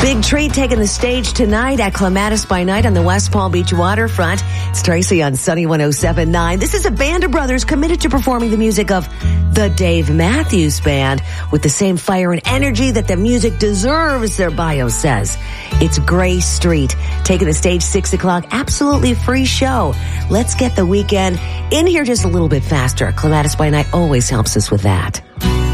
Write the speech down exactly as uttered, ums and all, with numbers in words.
Big treat taking the stage tonight at Clematis by Night on the West Palm Beach waterfront. It's Tracy on Sunny one oh seven point nine. This is a band of brothers committed to performing the music of the Dave Matthews Band with the same fire and energy that the music deserves, their bio says. It's Gray Street, taking the stage six o'clock, absolutely free show. Let's get the weekend in here just a little bit faster. Clematis by Night always helps us with that.